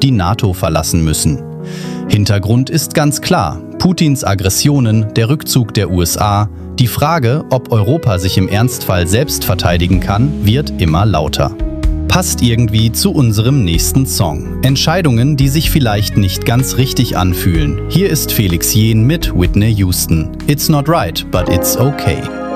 die NATO verlassen müssen. Hintergrund ist ganz klar: Putins Aggressionen, der Rückzug der USA, die Frage, ob Europa sich im Ernstfall selbst verteidigen kann, wird immer lauter. Passt irgendwie zu unserem nächsten Song. Entscheidungen, die sich vielleicht nicht ganz richtig anfühlen. Hier ist Felix Jähn mit Whitney Houston. It's not right, but it's okay.